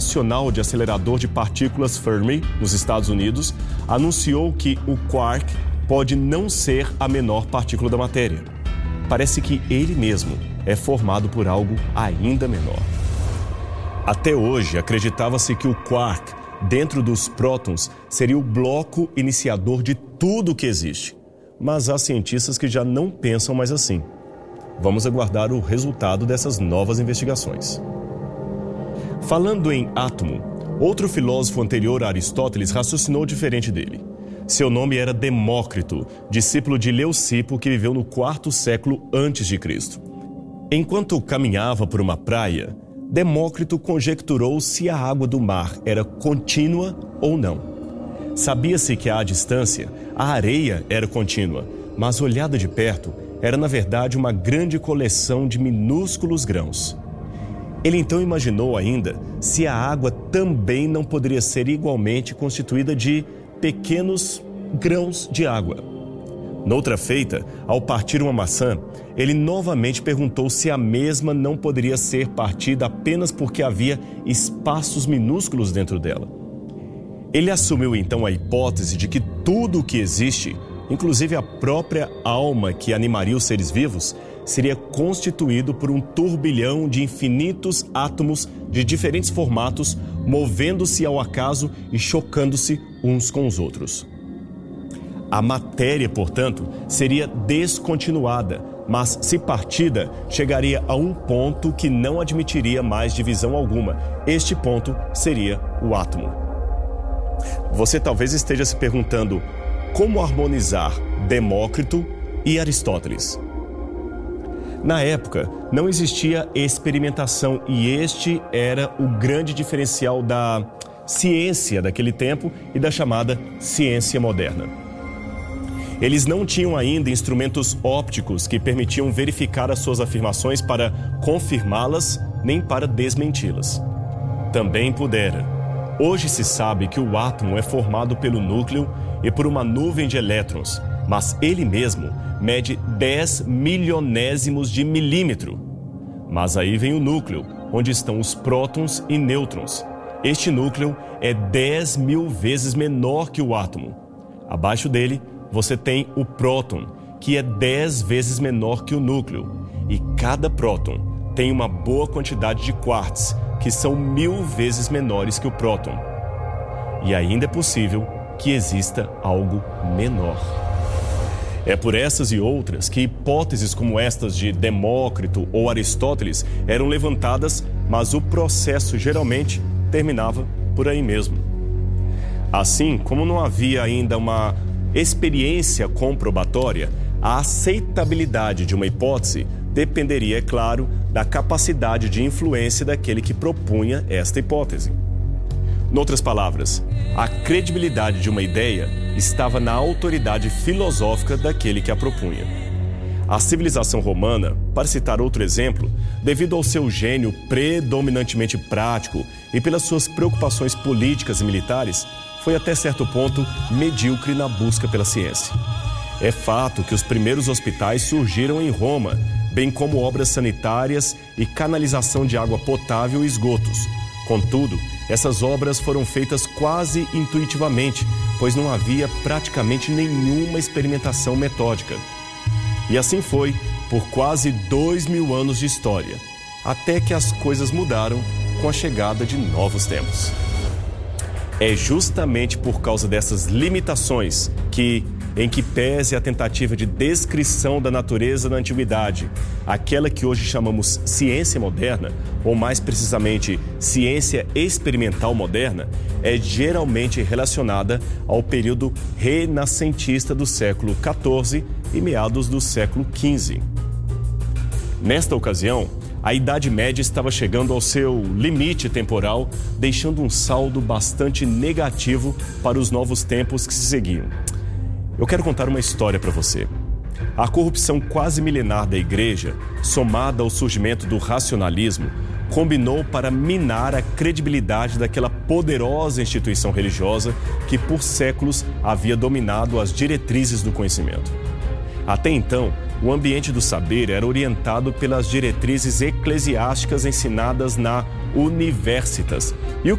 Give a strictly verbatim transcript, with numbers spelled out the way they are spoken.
Nacional de Acelerador de Partículas Fermi, nos Estados Unidos, anunciou que o quark pode não ser a menor partícula da matéria. Parece que ele mesmo é formado por algo ainda menor. Até hoje, acreditava-se que o quark, dentro dos prótons, seria o bloco iniciador de tudo o que existe. Mas há cientistas que já não pensam mais assim. Vamos aguardar o resultado dessas novas investigações. Falando em átomo, outro filósofo anterior a Aristóteles raciocinou diferente dele. Seu nome era Demócrito, discípulo de Leucipo, que viveu no quarto século antes de Cristo. Enquanto caminhava por uma praia, Demócrito conjecturou se a água do mar era contínua ou não. Sabia-se que à distância a areia era contínua, mas olhada de perto era na verdade uma grande coleção de minúsculos grãos. Ele então imaginou ainda se a água também não poderia ser igualmente constituída de pequenos grãos de água. Noutra feita, ao partir uma maçã, ele novamente perguntou se a mesma não poderia ser partida apenas porque havia espaços minúsculos dentro dela. Ele assumiu então a hipótese de que tudo o que existe, inclusive a própria alma que animaria os seres vivos, seria constituído por um turbilhão de infinitos átomos de diferentes formatos, movendo-se ao acaso e chocando-se uns com os outros. A matéria, portanto, seria descontinuada, mas, se partida, chegaria a um ponto que não admitiria mais divisão alguma. Este ponto seria o átomo. Você talvez esteja se perguntando como harmonizar Demócrito e Aristóteles. Na época, não existia experimentação e este era o grande diferencial da ciência daquele tempo e da chamada ciência moderna. Eles não tinham ainda instrumentos ópticos que permitiam verificar as suas afirmações para confirmá-las nem para desmenti-las. Também pudera. Hoje se sabe que o átomo é formado pelo núcleo e por uma nuvem de elétrons, mas ele mesmo mede dez milionésimos de milímetro. Mas aí vem o núcleo, onde estão os prótons e nêutrons. Este núcleo é dez mil vezes menor que o átomo. Abaixo dele, você tem o próton, que é dez vezes menor que o núcleo. E cada próton tem uma boa quantidade de quarks, que são mil vezes menores que o próton. E ainda é possível que exista algo menor. É por essas e outras que hipóteses como estas de Demócrito ou Aristóteles eram levantadas, mas o processo geralmente terminava por aí mesmo. Assim, como não havia ainda uma experiência comprobatória, a aceitabilidade de uma hipótese dependeria, é claro, da capacidade de influência daquele que propunha esta hipótese. Noutras palavras, a credibilidade de uma ideia estava na autoridade filosófica daquele que a propunha. A civilização romana, para citar outro exemplo, devido ao seu gênio predominantemente prático e pelas suas preocupações políticas e militares, foi até certo ponto medíocre na busca pela ciência. É fato que os primeiros hospitais surgiram em Roma, bem como obras sanitárias e canalização de água potável e esgotos. Contudo, essas obras foram feitas quase intuitivamente, pois não havia praticamente nenhuma experimentação metódica. E assim foi por quase dois mil anos de história, até que as coisas mudaram com a chegada de novos tempos. É justamente por causa dessas limitações que, em que pese a tentativa de descrição da natureza da antiguidade, aquela que hoje chamamos ciência moderna, ou mais precisamente ciência experimental moderna, é geralmente relacionada ao período renascentista do século quatorze e meados do século quinze. Nesta ocasião, a Idade Média estava chegando ao seu limite temporal, deixando um saldo bastante negativo para os novos tempos que se seguiam. Eu quero contar uma história para você. A corrupção quase milenar da Igreja, somada ao surgimento do racionalismo, combinou para minar a credibilidade daquela poderosa instituição religiosa que por séculos havia dominado as diretrizes do conhecimento. Até então, o ambiente do saber era orientado pelas diretrizes eclesiásticas ensinadas na Universitas, e o